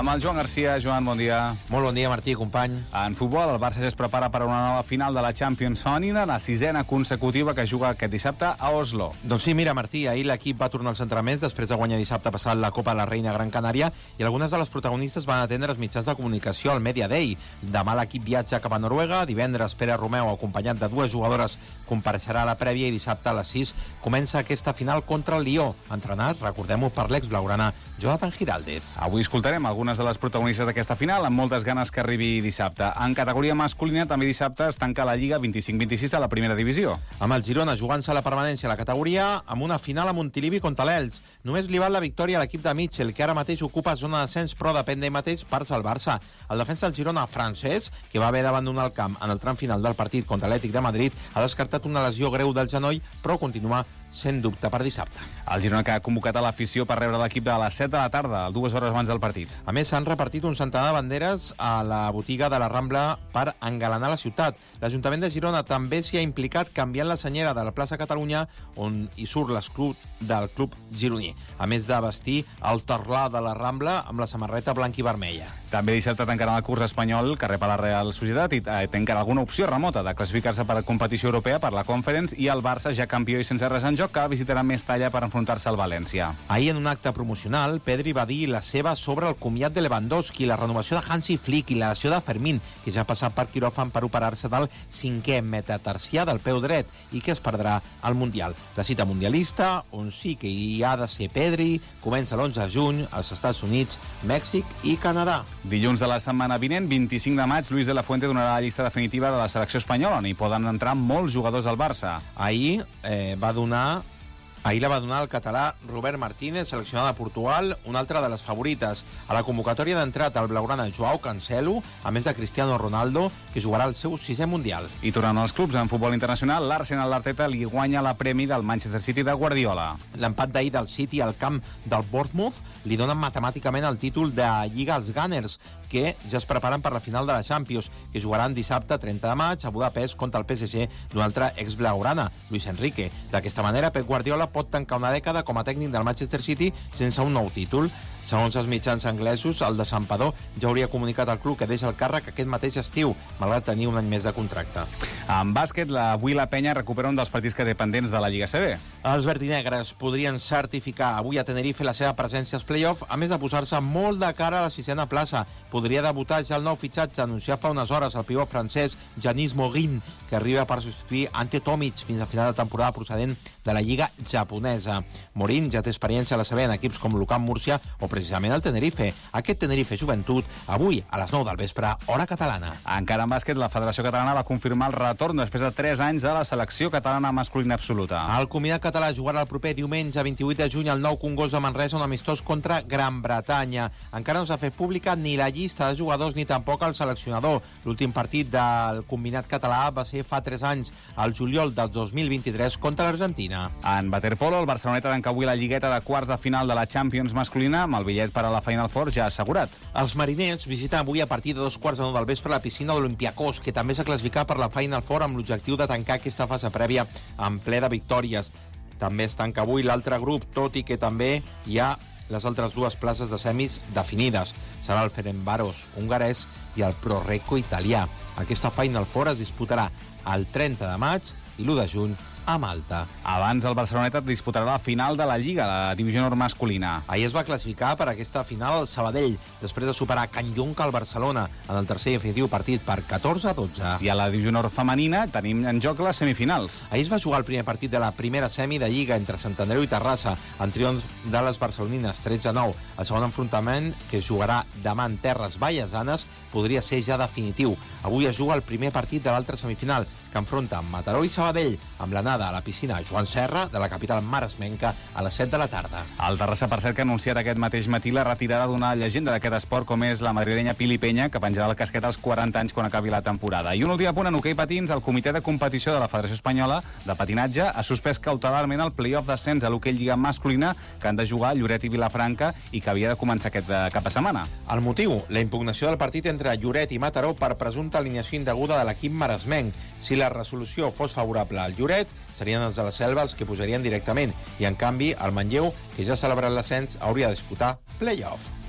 Amb el Joan Garcia. Joan, bon dia. Molt bon dia, Martí, company. En futbol, el Barça ja es prepara per a una nova final de la Champions femenina, la 6ª consecutiva que juga aquest dissabte a Oslo. Doncs sí, mira, Martí, ahir l'equip va tornar als entrenaments després de guanyar dissabte passat la Copa de la Reina Gran Canària i algunes de les protagonistes van atendre els mitjans de comunicació al Media Day. Demà l'equip viatja cap a Noruega, divendres Pere Romeu, acompanyat de dues jugadores, compareixerà a la prèvia i dissabte a les 6 comença aquesta final contra el Lió, entrenat, recordem-ho, per l'ex-blaugrana Jonathan Giraldez. Avui escoltarem algunes de les protagonistes d'aquesta final, amb moltes ganes que arribi dissabte. En categoria masculina, també dissabte es tanca la Lliga 25-26 de la primera divisió. Amb el Girona jugant-se la permanència a la categoria, amb una final a Montilivi contra l'Elx. Només li val la victòria a l'equip de Mitchell, que ara mateix ocupa zona d'ascens, però depèn d'ell mateix per salvar-se. El defensa del Girona, francès, que va haver d'abandonar el camp en el tram final del partit contra l'Atlètic de Madrid, ha descartat una lesió greu del genoll, però continua sent dubte per dissabte. El Girona que ha convocat a l'afició per rebre l'equip a les 7 de la tarda, 2 hores abans del partit. A més, s'han repartit un centenar de banderes a la botiga de la Rambla per engalanar la ciutat. L'Ajuntament de Girona també s'hi ha implicat canviant la senyera de la plaça Catalunya, on hi surt l'escut del club gironí, a més de vestir el torlà de la Rambla amb la samarreta blanca i vermella. També dissabte tancarà el curs espanyol que rep a la Real Societat i té encara alguna opció remota de classificar-se per a competició europea per la Conference, i el Barça, ja campió i sense res en joc, que visitarà Mestalla per enfrontar-se al València. Ahir, en un acte promocional, Pedri va dir la seva sobre el comiat de Lewandowski, la renovació de Hansi Flick i la lesió de Fermín, que ja ha passat per quiròfan per operar-se del 5è metatarsià del peu dret i que es perdrà al Mundial. La cita mundialista, on sí que hi ha de ser Pedri, comença l'11 de juny als Estats Units, Mèxic i Canadà. Dilluns de la setmana vinent, 25 de maig, Luis de la Fuente donarà la llista definitiva de la selecció espanyola, on hi poden entrar molts jugadors del Barça. Ahir la va donar el català Robert Martínez, seleccionat de Portugal, una altra de les favorites. A la convocatòria d'entrat el blaugrana Joao Cancelo, a més de Cristiano Ronaldo, que jugarà el seu 6è Mundial. I tornant als clubs en futbol internacional, l'Arsenal d'Arteta li guanya la premi del Manchester City de Guardiola. L'empat d'ahir del City al camp del Bournemouth li donen matemàticament el títol de Lliga als Gunners, que ja es preparen per la final de la Champions, que jugaran dissabte 30 de maig a Budapest contra el PSG d'un altre ex-blaugrana, Luis Enrique. D'aquesta manera, Pep Guardiola pot tancar una dècada com a tècnic del Manchester City sense un nou títol. Segons els mitjans anglesos, el desampador ja hauria comunicat al club que deixa el càrrec aquest mateix estiu, malgrat tenir un any més de contracte. En bàsquet, avui la Penya recupera un dels partits que té pendents de la Lliga CB. Els verdinegres podrien certificar avui a Tenerife la seva presència als play-off, a més de posar-se molt de cara a la 6ª plaça. Podria debutar ja el nou fitxatge anunciat fa unes hores el pivot francès Yanis Morin, que arriba per substituir Ante Tomic fins a final de temporada procedent de la Lliga japonesa. Morin ja té experiència a la CB en equips com l'UCAM Múrcia o precisament el Tenerife. Aquest Tenerife Joventut, avui a les 9 del vespre, hora catalana. Encara en bàsquet, la Federació Catalana va confirmar el retorn després de 3 anys de la selecció catalana masculina absoluta. El combinat català jugarà el proper diumenge 28 de juny al Nou Congost de Manresa, un amistós contra Gran Bretanya. Encara no s'ha fet pública ni la llista de jugadors ni tampoc el seleccionador. L'últim partit del combinat català va ser fa 3 anys, al juliol del 2023, contra l'Argentina. En waterpolo, el Barceloneta tanca avui la lligueta de quarts de final de la Champions masculina amb el bitllet per a la Final Four ja assegurat. Els mariners visiten avui a partir de 2:15 del vespre la piscina de l'Olympiacos, que també s'ha classificat per la Final Four amb l'objectiu de tancar aquesta fase prèvia en ple de victòries. També es tanca avui l'altre grup, tot i que també hi ha les altres dues places de semis definides. Serà el Ferencváros hongarès i el Prorecco italià. Aquesta Final Four es disputarà el 30 de maig i l'1 de juny a Malta. Abans el Barceloneta disputarà la final de la Lliga, la divisió nord masculina. Ahir es va classificar per aquesta final el Sabadell, després de superar Can Jonca al Barcelona en el tercer i definitiu partit per 14-12. I a la divisió nord femenina tenim en joc les semifinals. Ahir es va jugar el primer partit de la primera semi de Lliga entre Sant Andreu i Terrassa, en triomf de les barcelonines 13-9. El segon enfrontament, que es jugarà demà en terres vallesanes, podria ser ja definitiu. Avui es juga el primer partit de l'altra semifinal, que enfronta Mataró i Sabadell, amb l'anada a la piscina Joan Serra, de la capital maresmenca, a les 7 de la tarda. El Terrassa, per cert, que ha anunciat aquest mateix matí la retirada d'una llegenda d'aquest esport, com és la madrilenya Pili Peña, que penjarà el casquet als 40 anys quan acabi la temporada. I un últim apunt en hoquei patins, el comitè de competició de la Federació Espanyola de Patinatge ha suspès cautelarment el play-off d'ascens a l'hoquei Lliga masculina que han de jugar Lloret i Vilafranca i que havia de començar aquest cap de setmana. El motiu, la impugnació del partit entre Lloret i Mataró per presumpta alineació indeguda de l'equip maresmenc. Si la resolució fos favorable al Lloret, serien els de la Selva els que pujarien directament, i en canvi el Manlleu, que ja ha celebrat l'ascens, hauria de disputar play-off.